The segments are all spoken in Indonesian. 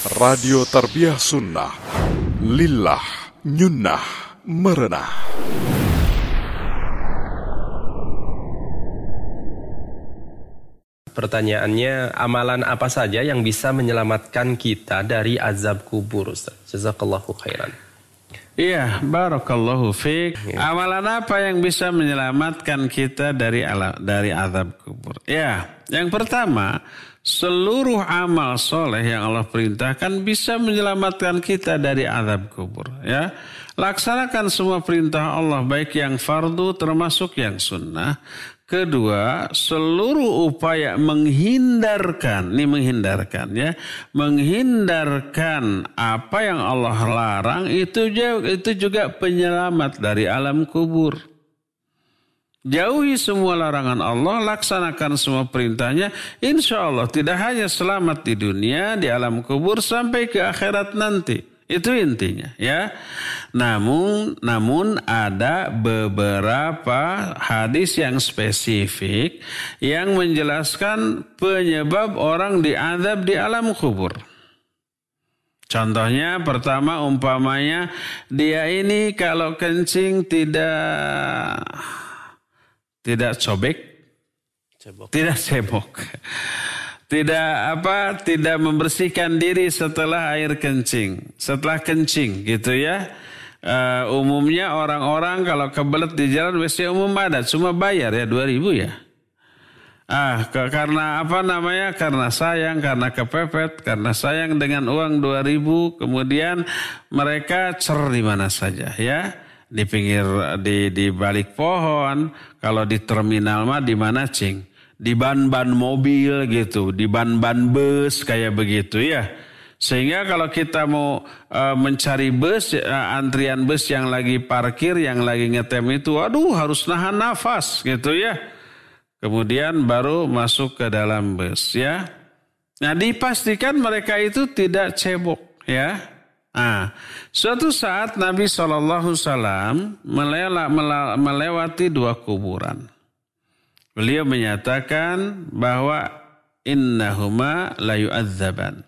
Radio Tarbiyah Sunnah, Lillah, Nyunnah, Merenah. Pertanyaannya, amalan apa saja yang bisa menyelamatkan kita dari azab kubur, Ustaz? Jazakallahu khairan. Iya, barakallahu fiik. Ya. Amalan apa yang bisa menyelamatkan kita dari azab kubur? Ya, yang pertama, seluruh amal soleh yang Allah perintahkan bisa menyelamatkan kita dari azab kubur. Ya, laksanakan semua perintah Allah, baik yang fardu termasuk yang sunnah. Kedua, seluruh upaya menghindarkan apa yang Allah larang itu juga penyelamat dari alam kubur. Jauhi semua larangan Allah, laksanakan semua perintahnya, insya Allah tidak hanya selamat di dunia, di alam kubur, sampai ke akhirat nanti. Itu intinya, ya. Namun ada beberapa hadis yang spesifik yang menjelaskan penyebab orang diazab di alam kubur. Contohnya pertama, umpamanya dia ini kalau kencing tidak cebok. Tidak membersihkan diri setelah setelah kencing gitu ya. Umumnya orang-orang kalau kebelet di jalan WC umum ada, cuma bayar ya 2.000 ya. Karena sayang, karena kepepet, karena sayang dengan uang 2.000, kemudian mereka di mana saja ya. Di pinggir, di balik pohon, kalau di terminal mah di mana cing? Di ban-ban mobil gitu, di ban-ban bus kayak begitu ya. Sehingga kalau kita mau mencari bus, antrian bus yang lagi parkir, yang lagi ngetem itu, harus nahan nafas gitu ya. Kemudian baru masuk ke dalam bus ya. Nah, dipastikan mereka itu tidak cebok ya. Suatu saat Nabi SAW melewati 2 kuburan. Beliau menyatakan bahwa innahuma la yu'adzaban.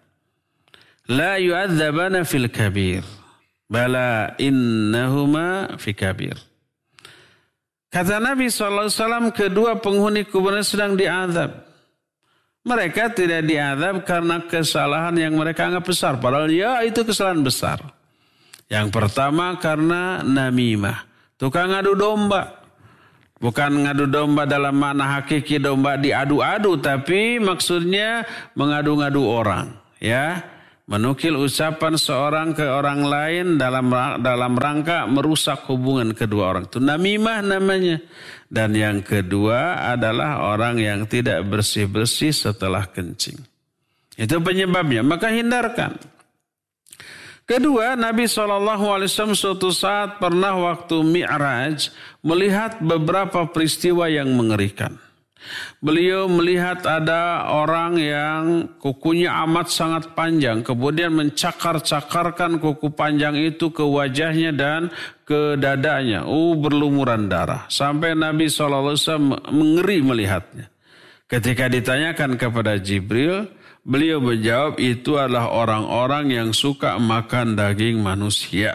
La yu'adzabana fil kabir. Bala innahuma fi kabir. Kata Nabi SAW, kedua penghuni kuburan sedang diazab. Mereka tidak diazab karena kesalahan yang mereka anggap besar. Padahal ya itu kesalahan besar. Yang pertama karena namimah. Tukang adu domba. Bukan ngadu domba dalam makna hakiki domba diadu-adu, tapi maksudnya mengadu-ngadu orang, ya. Menukil ucapan seorang ke orang lain dalam rangka merusak hubungan kedua orang. Itu namimah namanya. Dan yang kedua adalah orang yang tidak bersih-bersih setelah kencing. Itu penyebabnya, maka hindarkan. Kedua, Nabi SAW suatu saat pernah waktu Mi'raj melihat beberapa peristiwa yang mengerikan. Beliau melihat ada orang yang kukunya amat sangat panjang, kemudian mencakar-cakarkan kuku panjang itu ke wajahnya dan ke dadanya. Berlumuran darah. Sampai Nabi SAW mengeri melihatnya. Ketika ditanyakan kepada Jibril, beliau menjawab itu adalah orang-orang yang suka makan daging manusia.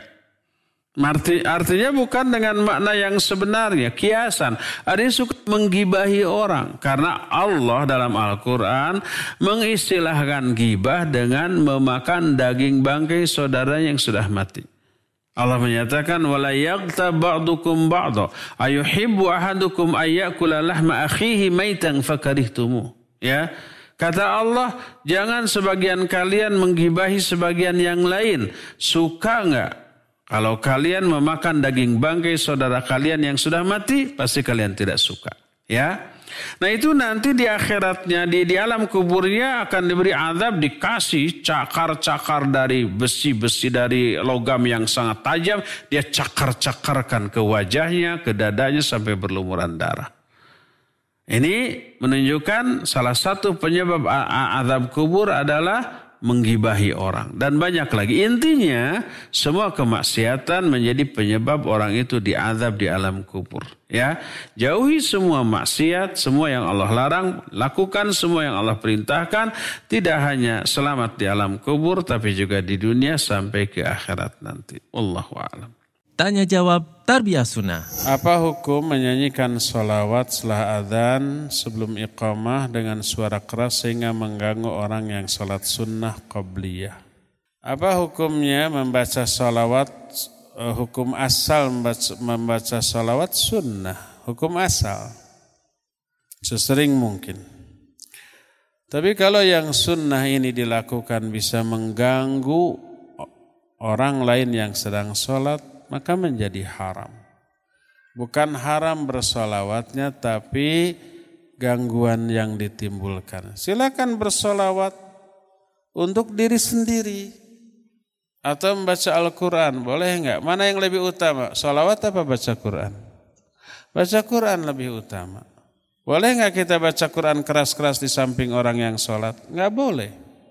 Artinya bukan dengan makna yang sebenarnya, kiasan. Ada yang suka menggibahi orang. Karena Allah dalam Al-Quran mengistilahkan gibah dengan memakan daging bangkai saudara yang sudah mati. Allah menyatakan wala yaghtab ba'dukum ba'dha ayuhibbu ahadukum ayyakula lahma akhihi maitan fakarihtumu. Ya. Kata Allah, jangan sebagian kalian menggibahi sebagian yang lain. Suka enggak kalau kalian memakan daging bangkai saudara kalian yang sudah mati? Pasti kalian tidak suka. Ya. Nah itu nanti di akhiratnya, di alam kuburnya akan diberi azab, dikasih cakar-cakar dari besi-besi dari logam yang sangat tajam. Dia cakar-cakarkan ke wajahnya, ke dadanya sampai berlumuran darah. Ini menunjukkan salah satu penyebab azab kubur adalah menggibahi orang, dan banyak lagi. Intinya semua kemaksiatan menjadi penyebab orang itu diazab di alam kubur. Ya, jauhi semua maksiat, semua yang Allah larang, lakukan semua yang Allah perintahkan. Tidak hanya selamat di alam kubur, tapi juga di dunia sampai ke akhirat nanti. Wallahu a'lam. Tanya jawab Tarbiyah Sunnah. Apa hukum menyanyikan sholawat setelah adzan sebelum iqamah dengan suara keras sehingga mengganggu orang yang sholat sunnah qabliyah? Apa hukumnya membaca sholawat, hukum asal membaca sholawat sunnah, hukum asal sesering mungkin. Tapi kalau yang sunnah ini dilakukan bisa mengganggu orang lain yang sedang sholat, maka menjadi haram. Bukan haram bersolawatnya, tapi gangguan yang ditimbulkan. Silakan bersolawat untuk diri sendiri atau membaca Al-Quran, boleh enggak? Mana yang lebih utama, solawat apa baca Quran? Baca Quran lebih utama. Boleh enggak kita baca Quran keras-keras di samping orang yang sholat? Enggak boleh.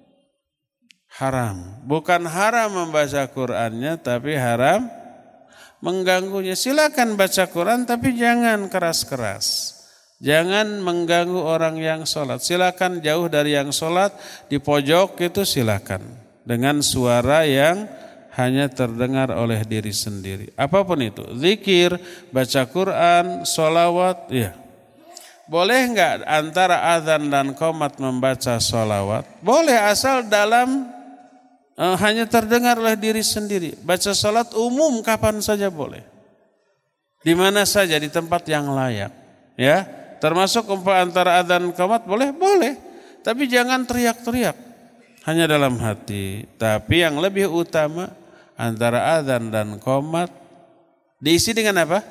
Haram. Bukan haram membaca Qurannya, tapi haram mengganggunya. Silakan baca Quran tapi jangan keras-keras. Jangan mengganggu orang yang sholat. Silakan jauh dari yang sholat, di pojok itu silakan. Dengan suara yang hanya terdengar oleh diri sendiri. Apapun itu, zikir, baca Quran, sholawat, ya. Boleh enggak antara azan dan qomat membaca sholawat? Boleh, asal dalam hanya terdengar oleh diri sendiri. Baca salat umum kapan saja boleh. Di mana saja, di tempat yang layak. Ya, termasuk antara adzan qomat boleh? Boleh. Tapi jangan teriak-teriak. Hanya dalam hati. Tapi yang lebih utama antara adzan dan qomat diisi dengan apa?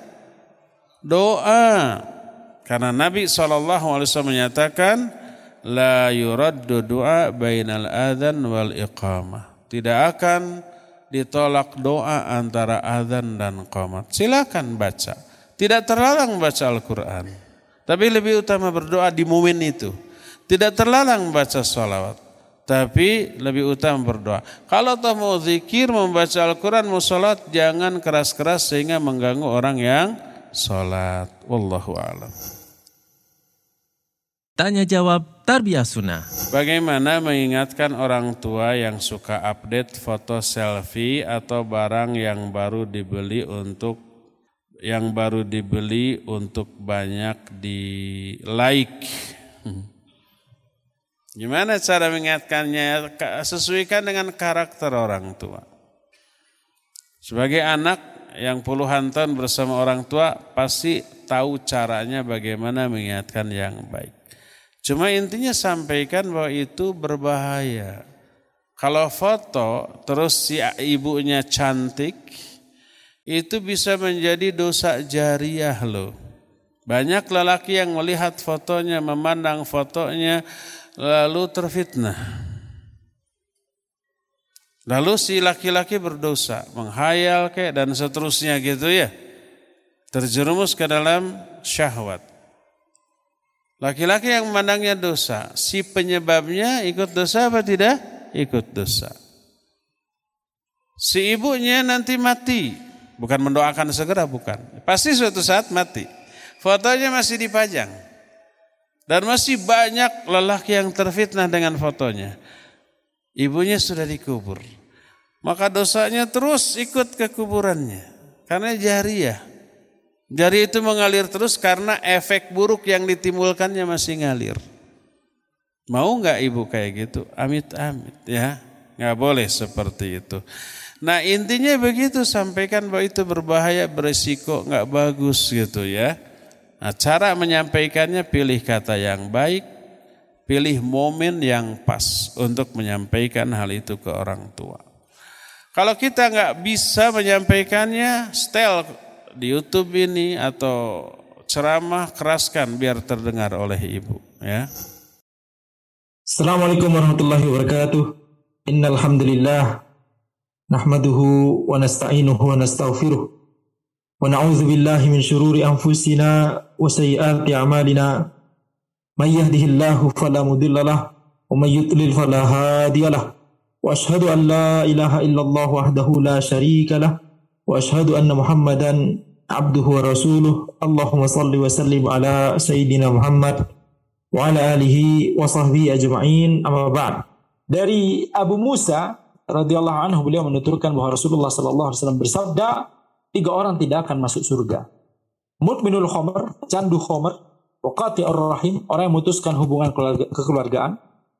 Doa. Karena Nabi SAW menyatakan la yuraddu du'a bainal adzan wal iqamah. Tidak akan ditolak doa antara azan dan qomat. Silakan baca. Tidak terlarang baca Al-Quran. Tapi lebih utama berdoa di momen itu. Tidak terlarang baca sholawat. Tapi lebih utama berdoa. Kalau toh mau zikir, membaca Al-Quran, mau sholat, jangan keras-keras sehingga mengganggu orang yang sholat. Wallahu a'lam. Tanya jawab Tarbiyah Sunnah. Bagaimana mengingatkan orang tua yang suka update foto selfie atau barang yang baru dibeli untuk banyak di like? Gimana cara mengingatkannya? Sesuaikan dengan karakter orang tua. Sebagai anak yang puluhan tahun bersama orang tua, pasti tahu caranya bagaimana mengingatkan yang baik. Cuma intinya sampaikan bahwa itu berbahaya. Kalau foto terus si ibunya cantik, itu bisa menjadi dosa jariah loh. Banyak lelaki yang melihat fotonya, memandang fotonya, lalu terfitnah. Lalu si laki-laki berdosa, menghayal kayak dan seterusnya gitu ya. Terjerumus ke dalam syahwat. Laki-laki yang memandangnya dosa, si penyebabnya ikut dosa apa tidak? Ikut dosa. Si ibunya nanti mati, bukan mendoakan segera, bukan. Pasti suatu saat mati. Fotonya masih dipajang. Dan masih banyak lelaki yang terfitnah dengan fotonya. Ibunya sudah dikubur. Maka dosanya terus ikut ke kuburannya. Karena jariah. Jari itu mengalir terus karena efek buruk yang ditimbulkannya masih ngalir. Mau enggak ibu kayak gitu? Amit-amit ya. Enggak boleh seperti itu. Nah intinya begitu, sampaikan bahwa itu berbahaya, beresiko, enggak bagus gitu ya. Nah cara menyampaikannya, pilih kata yang baik, pilih momen yang pas untuk menyampaikan hal itu ke orang tua. Kalau kita enggak bisa menyampaikannya, setel di YouTube ini atau ceramah, keraskan biar terdengar oleh ibu ya. Assalamualaikum warahmatullahi wabarakatuh. Innal hamdalillah nahmaduhu wa nasta'inuhu wa nastaghfiruh wa na'udzu billahi min syururi anfusina wa sayyiati a'malina. May yahdihillahu fala mudhillalah wa may yudlil fala hadiyalah. wa asyhadu an la ilaha illallah wahdahu la syarika lah, wa asyhadu anna Muhammadan abduhu wa rasuluh. Allahumma salli wa sallim ala sayyidina Muhammad wa ala alihi wa sahbihi ajma'in. Amma ba'd. Dari Abu Musa radhiyallahu anhu, beliau menuturkan bahwa Rasulullah sallallahu alaihi wasallam bersabda, 3 orang tidak akan masuk surga. Mudminul khamr, candu khamr, wa qati'ur rahim, orang yang memutuskan hubungan kekeluargaan,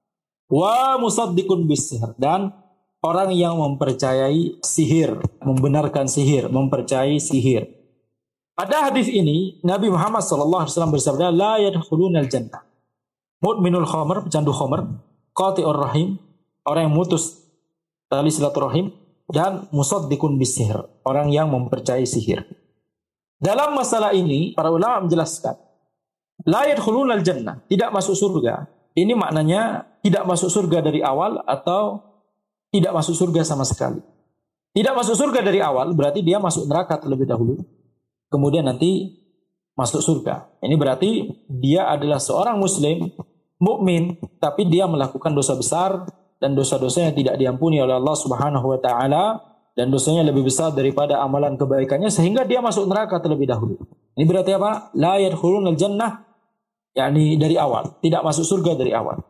wa musaddiqun bis-sihr, dan orang yang mempercayai sihir, membenarkan sihir, mempercayai sihir. Pada hadis ini Nabi Muhammad sallallahu alaihi wasallam bersabda, la yadkhulunal jannah. Mudminul khamr, pecandu khamr, qati'ur rahim, orang yang memutus tali silaturahim, dan musaddiqun bis-sihr, orang yang mempercayai sihir. Dalam masalah ini para ulama menjelaskan, la yadkhulunal jannah, tidak masuk surga. Ini maknanya tidak masuk surga dari awal atau tidak masuk surga sama sekali. Tidak masuk surga dari awal berarti dia masuk neraka terlebih dahulu, kemudian nanti masuk surga. Ini berarti dia adalah seorang muslim, mukmin, tapi dia melakukan dosa besar dan dosa-dosanya tidak diampuni oleh Allah Subhanahu wa taala, dan dosanya lebih besar daripada amalan kebaikannya sehingga dia masuk neraka terlebih dahulu. Ini berarti apa? La yadkhulunal jannah, yakni dari awal, tidak masuk surga dari awal.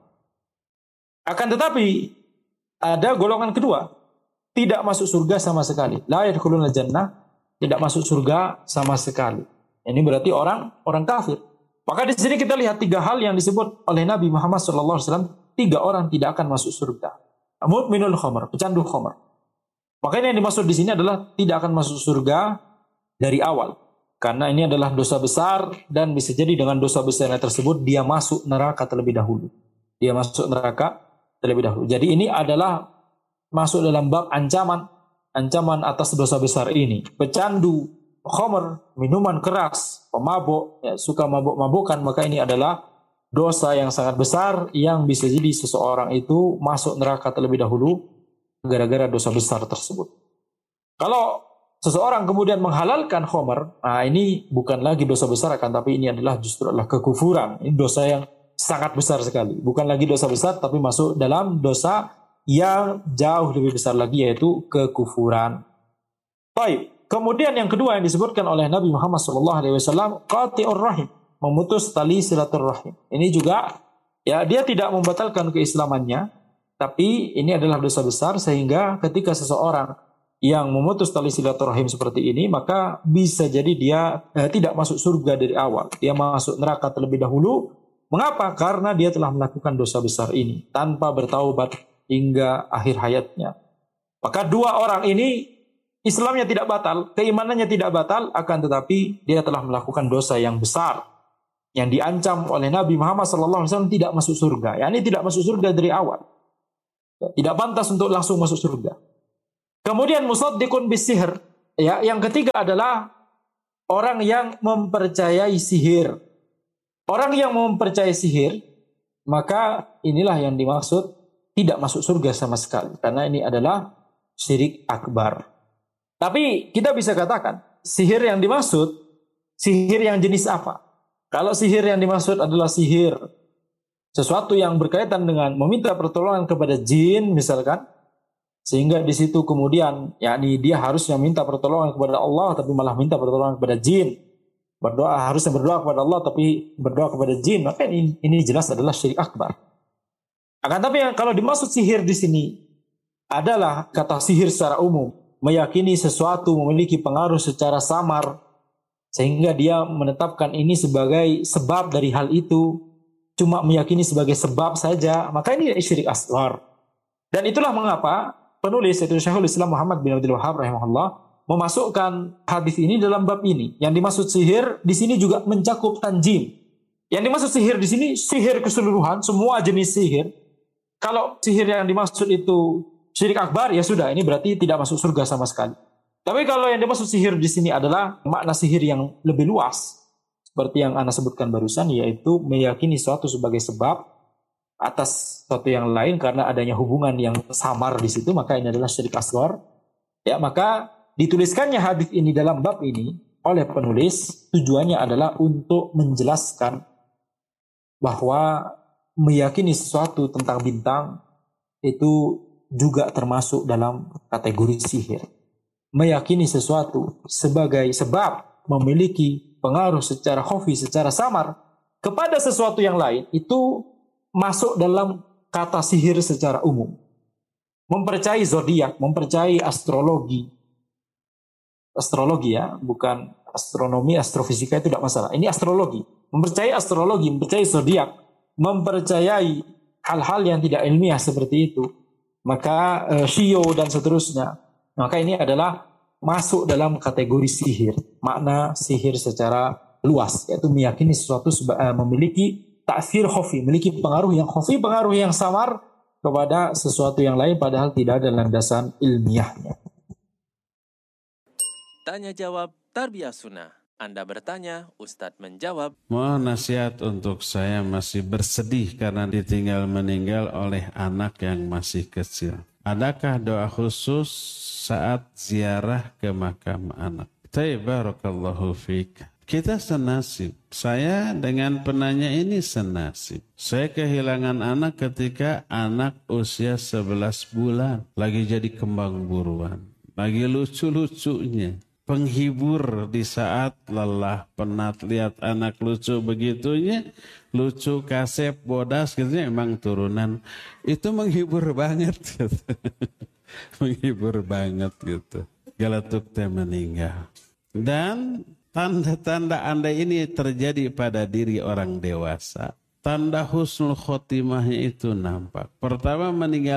Akan tetapi ada golongan kedua, tidak masuk surga sama sekali. La yadkhulunal jannah, tidak masuk surga sama sekali. Ini berarti orang kafir. Maka di sini kita lihat 3 hal yang disebut oleh Nabi Muhammad SAW. 3 orang tidak akan masuk surga. Mudminul khamr, pecandu khamr. Makanya yang dimaksud di sini adalah tidak akan masuk surga dari awal. Karena ini adalah dosa besar dan bisa jadi dengan dosa besarnya tersebut dia masuk neraka terlebih dahulu. Dia masuk neraka terlebih dahulu. Jadi ini adalah masuk dalam bab ancaman atas dosa besar ini. Pecandu khamr, minuman keras, pemabuk, suka mabuk-mabukan, maka ini adalah dosa yang sangat besar yang bisa jadi seseorang itu masuk neraka terlebih dahulu gara-gara dosa besar tersebut. Kalau seseorang kemudian menghalalkan khamr, nah ini bukan lagi dosa besar, akan tapi ini adalah justru adalah kekufuran. Ini dosa yang sangat besar sekali. Bukan lagi dosa besar, tapi masuk dalam dosa yang jauh lebih besar lagi, yaitu kekufuran. Baik. Kemudian yang kedua yang disebutkan oleh Nabi Muhammad SAW, qati'ur rahim, memutus tali silaturahim. Ini juga ya dia tidak membatalkan keislamannya, tapi ini adalah dosa besar sehingga ketika seseorang yang memutus tali silaturahim seperti ini, maka bisa jadi dia tidak masuk surga dari awal. Dia masuk neraka terlebih dahulu. Mengapa? Karena dia telah melakukan dosa besar ini tanpa bertaubat hingga akhir hayatnya. Maka 2 orang ini Islamnya tidak batal, keimanannya tidak batal, akan tetapi dia telah melakukan dosa yang besar yang diancam oleh Nabi Muhammad SAW tidak masuk surga. Yani tidak masuk surga dari awal. Tidak pantas untuk langsung masuk surga. Kemudian musaddiqun bis-sihr. Ya, yang ketiga adalah orang yang mempercayai sihir. Orang yang mempercayai sihir, maka inilah yang dimaksud tidak masuk surga sama sekali. Karena ini adalah syirik akbar. Tapi kita bisa katakan, sihir yang dimaksud, sihir yang jenis apa? Kalau sihir yang dimaksud adalah sihir sesuatu yang berkaitan dengan meminta pertolongan kepada jin misalkan, sehingga di situ kemudian yakni dia harusnya minta pertolongan kepada Allah tapi malah minta pertolongan kepada jin. Harusnya berdoa kepada Allah tapi berdoa kepada jin, maka ini jelas adalah syirik akbar. Akan tapi kalau dimaksud sihir di sini adalah kata sihir secara umum, meyakini sesuatu memiliki pengaruh secara samar sehingga dia menetapkan ini sebagai sebab dari hal itu, cuma meyakini sebagai sebab saja, maka ini syirik asghar. Dan itulah mengapa penulis yaitu Syekhul Islam Muhammad bin Abdul Wahhab rahimahullah memasukkan hadis ini dalam bab ini. Yang dimaksud sihir di sini juga mencakup tanjim. Yang dimaksud sihir di sini sihir keseluruhan, semua jenis sihir. Kalau sihir yang dimaksud itu syirik akbar, ya sudah, ini berarti tidak masuk surga sama sekali. Tapi kalau yang dimaksud sihir di sini adalah makna sihir yang lebih luas, seperti yang Anda sebutkan barusan, yaitu meyakini sesuatu sebagai sebab atas sesuatu yang lain karena adanya hubungan yang samar di situ, maka ini adalah syirik asghar. Ya, maka dituliskannya hadis ini dalam bab ini oleh penulis tujuannya adalah untuk menjelaskan bahwa meyakini sesuatu tentang bintang itu juga termasuk dalam kategori sihir. Meyakini sesuatu sebagai sebab memiliki pengaruh secara khafi, secara samar kepada sesuatu yang lain, itu masuk dalam kata sihir secara umum. Mempercayai zodiak, mempercayai astrologi ya, bukan astronomi, astrofisika itu tidak masalah. Ini astrologi. Mempercayai astrologi, mempercayai zodiak, mempercayai hal-hal yang tidak ilmiah seperti itu, maka shio dan seterusnya, maka ini adalah masuk dalam kategori sihir. Makna sihir secara luas, yaitu meyakini sesuatu memiliki ta'thir khafi, memiliki pengaruh yang khafi, pengaruh yang samar kepada sesuatu yang lain padahal tidak ada landasan ilmiahnya. Tanya jawab Tarbiyah Sunnah. Anda bertanya, Ustadz menjawab. Mohon nasihat untuk saya masih bersedih karena ditinggal meninggal oleh anak yang masih kecil. Adakah doa khusus saat ziarah ke makam anak? Barakallahu fiik. Kita senasib. Saya dengan penanya ini senasib. Saya kehilangan anak ketika anak usia 11 bulan. Lagi jadi kembang buruan. Lagi lucu-lucunya. Penghibur di saat lelah, penat, lihat anak lucu begitunya. Lucu, kasep, bodas gitu, emang turunan. Itu menghibur banget gitu. Menghibur banget gitu. Galatuk teh meninggal. Dan tanda-tanda Anda ini terjadi pada diri orang dewasa. Tanda husnul khotimahnya itu nampak. Pertama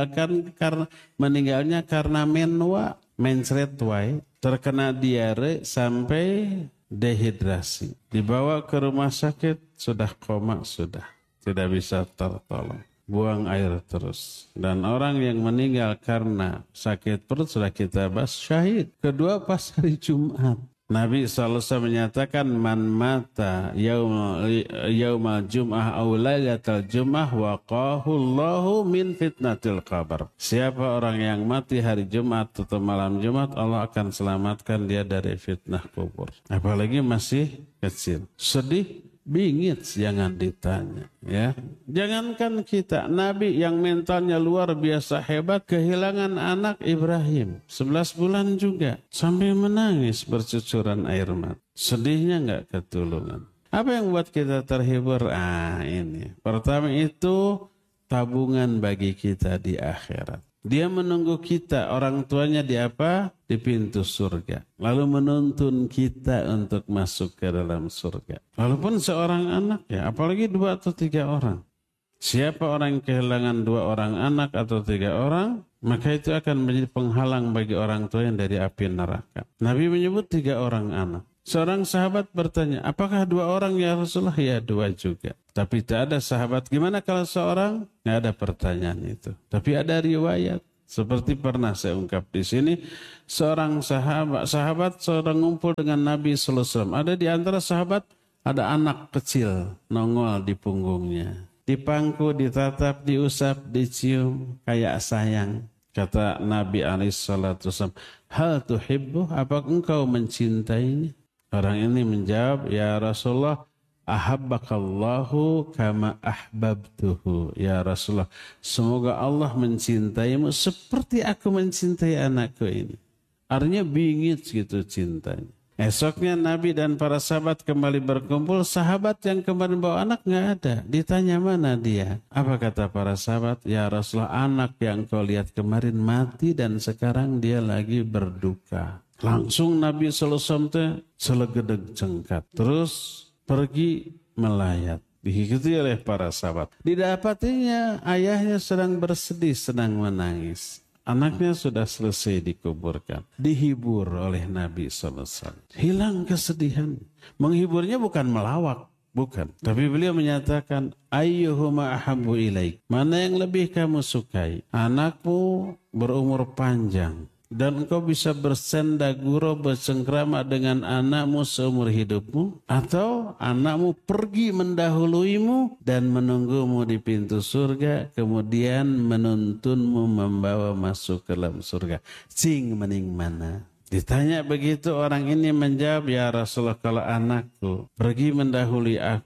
meninggalnya karena menwa, mencret wae, terkena diare sampai dehidrasi. Dibawa ke rumah sakit, sudah koma, sudah tidak bisa tertolong. Buang air terus. Dan orang yang meninggal karena sakit perut sudah kita bahas, syahid. Kedua pas hari Jumat. Nabi SAW menyatakan man mata yaumal jum'ah aw lailatal jum'ah waqahu Allahu min fitnatil qabr. Siapa orang yang mati hari Jumat atau malam Jumat, Allah akan selamatkan dia dari fitnah kubur. Apalagi masih kecil. Sedih, bingit, jangan ditanya ya. Jangankan kita, Nabi yang mentalnya luar biasa hebat kehilangan anak Ibrahim 11 bulan juga sampai menangis bercucuran air mata. Sedihnya enggak ketulungan. Apa yang buat kita terhibur? Ini pertama itu tabungan bagi kita di akhirat. Dia menunggu kita, orang tuanya di apa? Di pintu surga. Lalu menuntun kita untuk masuk ke dalam surga. Walaupun seorang anak ya, apalagi 2 atau 3 orang. Siapa orang yang kehilangan 2 orang anak atau 3 orang, maka itu akan menjadi penghalang bagi orang tua yang dari api neraka. Nabi menyebut 3 orang anak. Seorang sahabat bertanya, apakah 2 orang ya Rasulullah? Ya 2 juga. Tapi tak ada sahabat. Gimana kalau seorang? Nggak ada pertanyaan itu. Tapi ada riwayat. Seperti pernah saya ungkap di sini. Seorang sahabat seorang ngumpul dengan Nabi SAW. Ada di antara sahabat, ada anak kecil nongol di punggungnya. Dipangku, ditatap, diusap, dicium. Kayak sayang. Kata Nabi SAW, hal tuhibbu, apakah engkau mencintainya? Orang ini menjawab, ya Rasulullah, ahabbakallahu kama ahbabtuhu. Ya Rasulullah, semoga Allah mencintaimu seperti aku mencintai anakku ini. Artinya bingit gitu cintanya. Esoknya Nabi dan para sahabat kembali berkumpul. Sahabat yang kemarin bawa anak nggak ada. Ditanya mana dia? Apa kata para sahabat? Ya Rasulullah, anak yang kau lihat kemarin mati dan sekarang dia lagi berduka. Langsung Nabi SAW selegedeg cengkat. Terus pergi melayat. Diikuti oleh para sahabat. Didapatinya ayahnya sedang bersedih, sedang menangis. Anaknya sudah selesai dikuburkan. Dihibur oleh Nabi SAW. Hilang kesedihan. Menghiburnya bukan melawak. Bukan. Tapi beliau menyatakan, ayyuhuma ahabbu ilaik. Mana yang lebih kamu sukai? Anakmu berumur panjang. Dan engkau bisa bersenda gurau bercengkrama dengan anakmu seumur hidupmu, atau anakmu pergi mendahuluimu dan menunggumu di pintu surga, kemudian menuntunmu membawa masuk ke dalam surga. Cing mending mana? Ditanya begitu, orang ini menjawab, ya Rasulullah, kalau anakku pergi mendahului aku,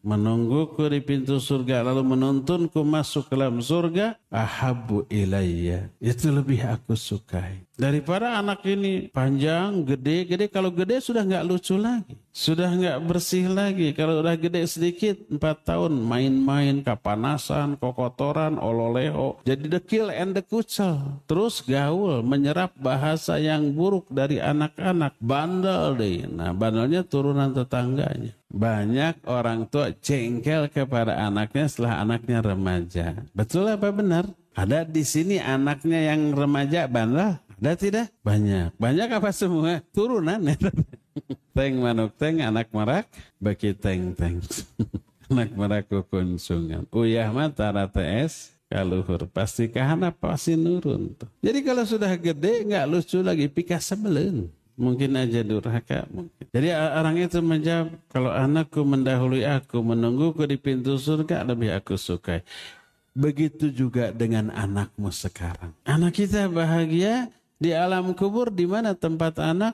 menungguku di pintu surga lalu menuntunku masuk ke dalam surga, ahabbu ilayya, itu lebih aku sukai daripada anak ini panjang, gede. Kalau gede sudah nggak lucu lagi, sudah nggak bersih lagi. Kalau udah gede sedikit 4 tahun main-main, kapanasan, kokotoran, ololeho, jadi dekil and dekucel, terus gaul, menyerap bahasa yang buruk dari anak-anak, bandel deh. Nah, bandelnya turunan tetangganya. Banyak orang tua jengkel kepada anaknya setelah anaknya remaja. Betul apa benar? Ada di sini anaknya yang remaja bandel? Ada tidak? Banyak. Banyak apa semua? Turunan. Teng manuk teng, anak merak, bagi teng-teng. Anak merak kukunsungan. Uyah mata TS, kaluhur. Pasti kahana pasti nurun. Jadi kalau sudah gede nggak lucu lagi, pika sebelen. Mungkin aja durhaka, mungkin. Jadi orang itu menjawab, kalau anakku mendahului aku, menungguku di pintu surga, lebih aku sukai. Begitu juga dengan anakmu sekarang. Anak kita bahagia di alam kubur, di mana tempat anak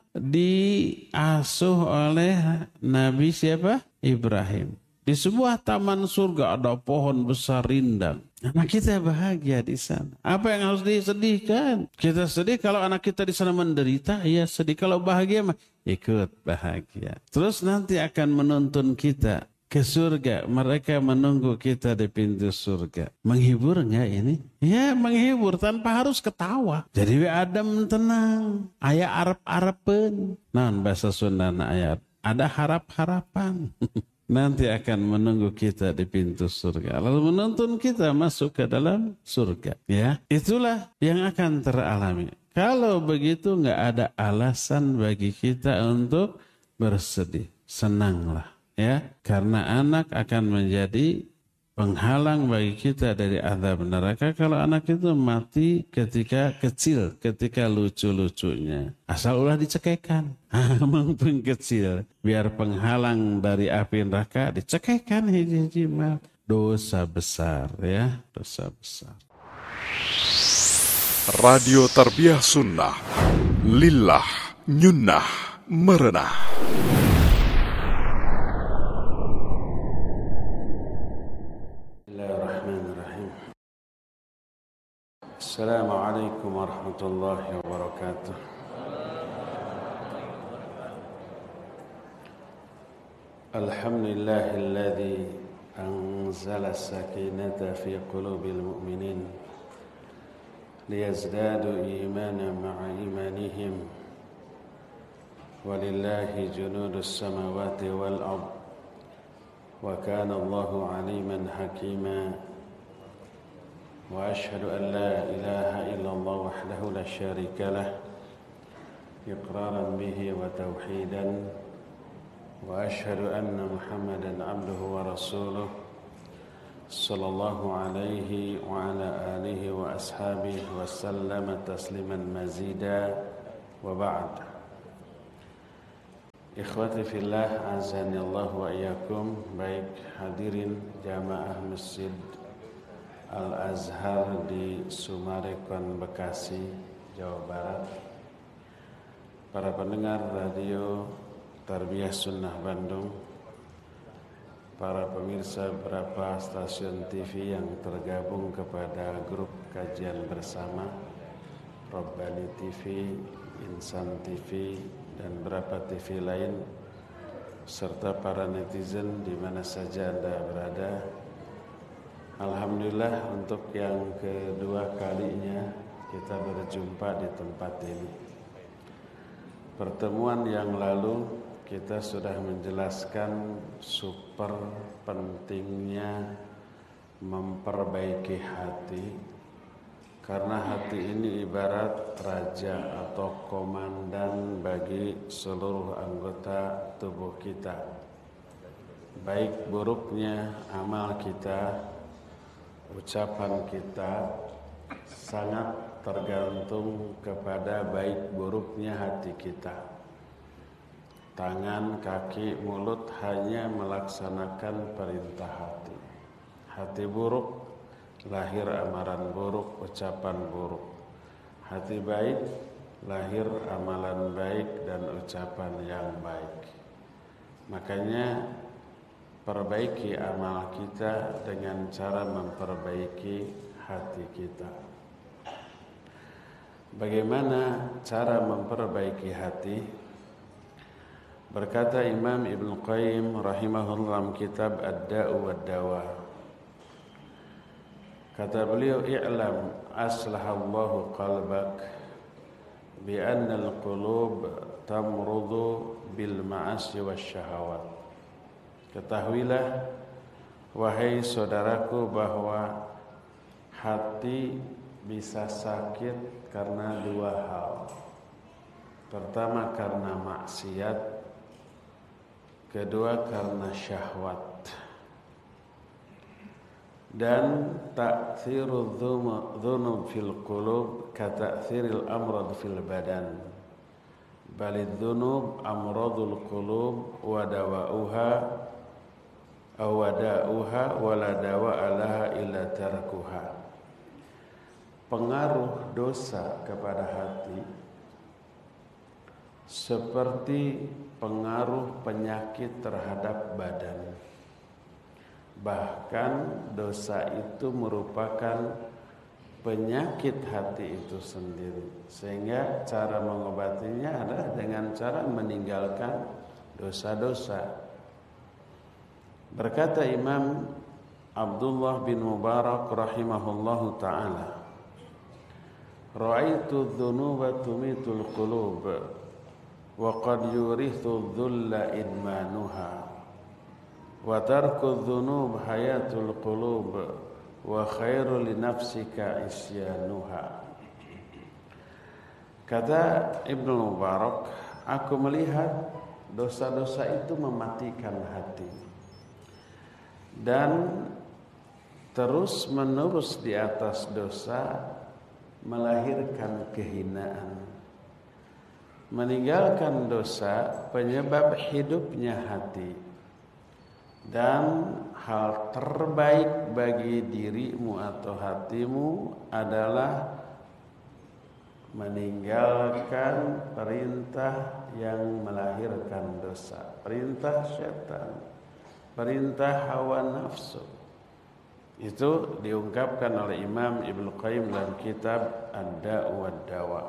diasuh oleh Nabi siapa? Ibrahim. Di sebuah taman surga ada pohon besar rindang. Anak kita bahagia di sana. Apa yang harus disedihkan? Kita sedih kalau anak kita di sana menderita, iya sedih. Kalau bahagia mah ikut bahagia. Terus nanti akan menuntun kita ke surga. Mereka menunggu kita di pintu surga. Menghibur enggak ini? Ya menghibur tanpa harus ketawa. Jadi Adam tenang. Aya arep-arepen. Naon bahasa Sunda aya ada harap-harapan. Nanti akan menunggu kita di pintu surga. Lalu menuntun kita masuk ke dalam surga. Ya, itulah yang akan teralami. Kalau begitu nggak ada alasan bagi kita untuk bersedih. Senanglah. Ya, karena anak akan menjadi penghalang bagi kita dari azab neraka. Kalau anak itu mati ketika kecil, ketika lucu-lucunya. Asal ulah dicekekan. Maupun kecil. Biar penghalang dari api neraka dicekekan hiji-hiji mah. Dosa besar ya. Dosa besar. Radio Tarbiyah Sunnah. Lillah nyunnah merenah. Assalamualaikum warahmatullahi wabarakatuh. Alhamdulillahilladzi anzala as-sakinata fi qulubil mu'minin liyazdadu imanan ma'a imanihim walillahi junudus samawati wal ard wa kana Allahu aliman hakima. وأشهد أن لا إله إلا الله وحده لا شريك له إقرارا به وتوحيدا وأشهد أن محمدا عبده ورسوله صلى الله عليه وعلى آله وأصحابه وسلم تسليما مزيدا وبعد Ikhwati fillah azani Allah wa iyyakum. Baik hadirin jamaah Masjid Al-Azhar di Sumarekon, Bekasi, Jawa Barat. Para pendengar radio Tarbiyah Sunnah Bandung. Para pemirsa beberapa stasiun TV yang tergabung kepada grup kajian bersama, Robbani TV, Insan TV, dan beberapa TV lain, serta para netizen di mana saja Anda berada. Alhamdulillah untuk yang kedua kalinya kita berjumpa di tempat ini. Pertemuan yang lalu kita sudah menjelaskan super pentingnya memperbaiki hati, karena hati ini ibarat raja atau komandan bagi seluruh anggota tubuh kita. Baik buruknya amal kita, ucapan kita sangat tergantung kepada baik buruknya hati kita. Tangan, kaki, mulut hanya melaksanakan perintah hati. Hati buruk, lahir amalan buruk, ucapan buruk. Hati baik, lahir amalan baik dan ucapan yang baik. Makanya perbaiki amal kita dengan cara memperbaiki hati kita. Bagaimana cara memperbaiki hati? Berkata Imam Ibnu Qayyim rahimahullah dalam kitab Ad-Da'u wad-Dawa. Kata beliau, "I'lam aslahallahu qalbak bi anna al-qulub tamrudu bil ma'asi wasyahawat." Ketahuilah wahai saudaraku bahwa hati bisa sakit karena dua hal. Pertama karena maksiat, kedua karena syahwat. Dan ta'thirul dhunub fil qulub ka ta'thiril amrad fil badan. Balid dhunub amradul qulub wa dawa'uha aw wada'uha wa la dawa'a laha illa tarkuha. Pengaruh dosa kepada hati seperti pengaruh penyakit terhadap badan. Bahkan dosa itu merupakan penyakit hati itu sendiri. Sehingga cara mengobatinya adalah dengan cara meninggalkan dosa-dosa. Berkata Imam Abdullah bin Mubarak rahimahullahu ta'ala, "Ra'aitu dhunuba tumitul qulub wa qad yurithu dhulla idmanuha wa tarku dhunub hayatul qulub wa khairu li nafsika isyanuha." Kata Ibnu Mubarak, aku melihat dosa-dosa itu mematikan hati dan terus menerus di atas dosa melahirkan kehinaan. Meninggalkan dosa penyebab hidupnya hati. Dan hal terbaik bagi dirimu atau hatimu adalah meninggalkan perintah yang melahirkan dosa. Perintah syaitan, perintah hawa nafsu. Itu diungkapkan oleh Imam Ibnu Qayyim dalam kitab Ad-Da'u wad-Dawa.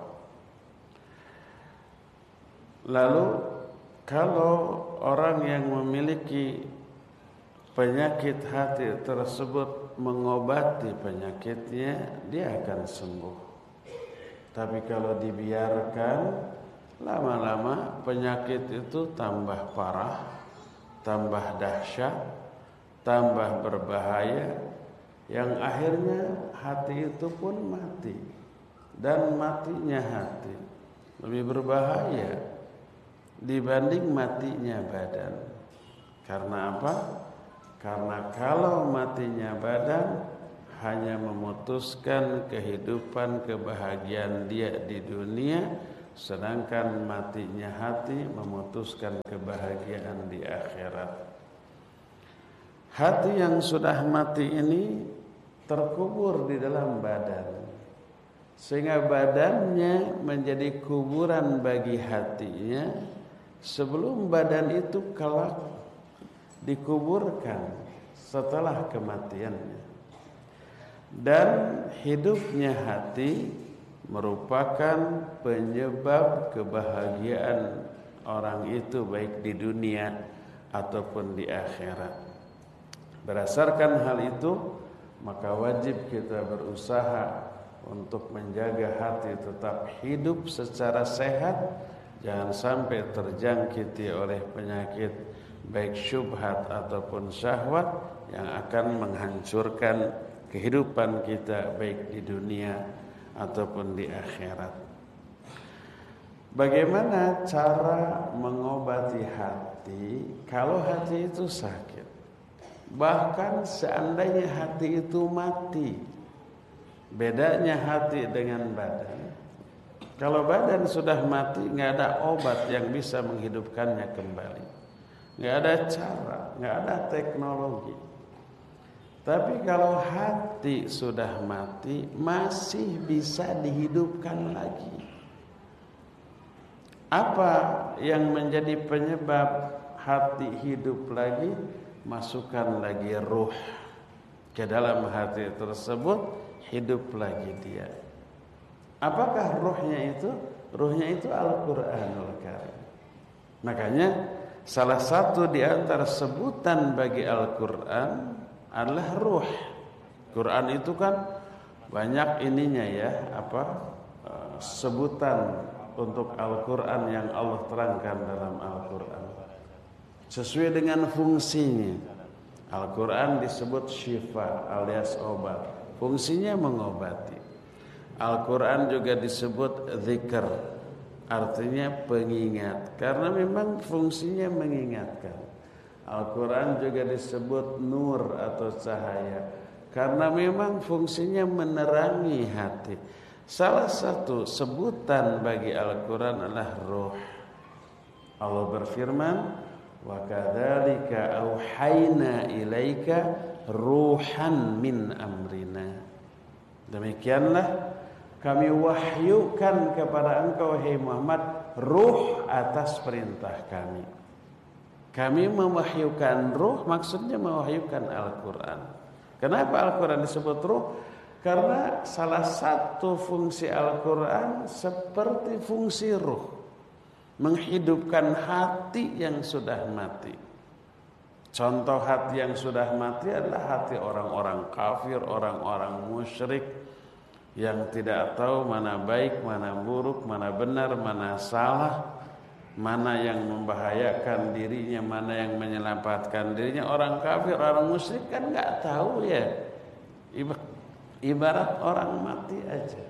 Lalu kalau orang yang memiliki penyakit hati tersebut mengobati penyakitnya, dia akan sembuh. Tapi kalau dibiarkan, lama-lama penyakit itu tambah parah, tambah dahsyat, tambah berbahaya, yang akhirnya hati itu pun mati. Dan matinya hati lebih berbahaya dibanding matinya badan. Karena apa? Karena kalau matinya badan hanya memutuskan kehidupan kebahagiaan dia di dunia, sedangkan matinya hati memutuskan kebahagiaan di akhirat. Hati yang sudah mati ini terkubur di dalam badan, sehingga badannya menjadi kuburan bagi hatinya sebelum badan itu kelak dikuburkan setelah kematiannya. Dan hidupnya hati merupakan penyebab kebahagiaan orang itu baik di dunia ataupun di akhirat. Berdasarkan hal itu, maka wajib kita berusaha untuk menjaga hati tetap hidup secara sehat, jangan sampai terjangkiti oleh penyakit baik syubhat ataupun syahwat yang akan menghancurkan kehidupan kita baik di dunia ataupun di akhirat. Bagaimana cara mengobati hati kalau hati itu sakit? Bahkan seandainya hati itu mati, bedanya hati dengan badan. Kalau badan sudah mati, nggak ada obat yang bisa menghidupkannya kembali, nggak ada cara, nggak ada teknologi. Tapi kalau hati sudah mati, masih bisa dihidupkan lagi. Apa yang menjadi penyebab hati hidup lagi? masukkan lagi ruh ke dalam hati tersebut, hidup lagi dia. Apakah ruhnya itu? Ruhnya itu Al-Qur'anul Karim. Makanya salah satu di antara sebutan bagi Al-Qur'an adalah ruh. Quran itu kan banyak ininya ya, sebutan untuk Al-Qur'an yang Allah terangkan dalam Al-Qur'an. Sesuai dengan fungsinya. Al-Quran disebut syifa alias obat. Fungsinya mengobati. Al-Quran juga disebut zikr. Artinya pengingat. Karena memang fungsinya mengingatkan. Al-Quran juga disebut nur atau cahaya. Karena memang fungsinya menerangi hati. Salah satu sebutan bagi Al-Quran adalah ruh. Allah berfirman, wa kadzalika auhayna ilaika ruhan min amrina. Demikianlah kami wahyukan kepada engkau wahai Muhammad ruh atas perintah kami. Kami mewahyukan ruh, maksudnya mewahyukan Al-Quran. Kenapa Al-Quran disebut ruh? Karena salah satu fungsi Al-Quran seperti fungsi ruh, menghidupkan hati yang sudah mati. Contoh hati yang sudah mati adalah hati orang-orang kafir, orang-orang musyrik yang tidak tahu mana baik, mana buruk, mana benar, mana salah, mana yang membahayakan dirinya, mana yang menyelamatkan dirinya. Orang kafir, orang musyrik kan nggak tahu ya. Ibarat orang mati aja.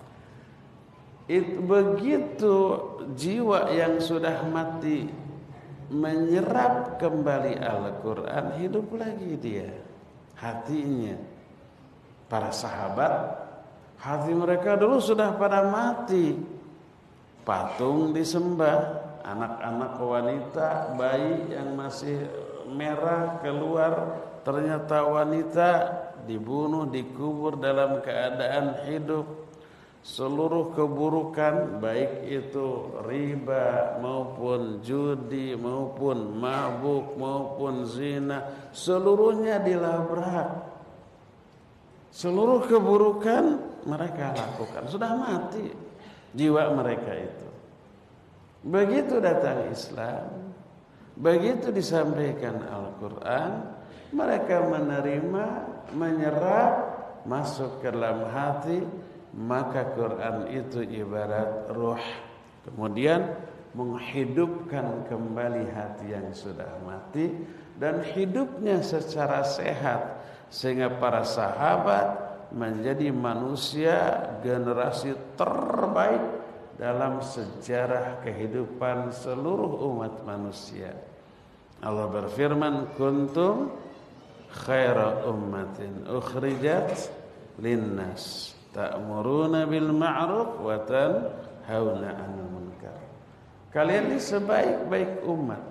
Begitu jiwa yang sudah mati menyerap kembali Al-Quran, hidup lagi dia hatinya. Para sahabat, hati mereka dulu sudah pada mati. Patung disembah, anak-anak wanita, bayi yang masih merah keluar, ternyata wanita dibunuh, dikubur dalam keadaan hidup. Seluruh keburukan baik itu riba maupun judi maupun mabuk maupun zina, seluruhnya dilabrak. Seluruh keburukan mereka lakukan, sudah mati jiwa mereka itu. Begitu datang Islam, begitu disampaikan Al-Quran, mereka menerima, menyerap, masuk ke dalam hati. Maka Quran itu ibarat ruh, kemudian menghidupkan kembali hati yang sudah mati dan hidupnya secara sehat, sehingga para sahabat menjadi manusia generasi terbaik dalam sejarah kehidupan seluruh umat manusia. Allah berfirman, kuntum khaira ummatin ukhrijat linnas ta'muruna bil ma'ruf wa tanhauna 'anil munkar. Kalian ini sebaik-baik umat.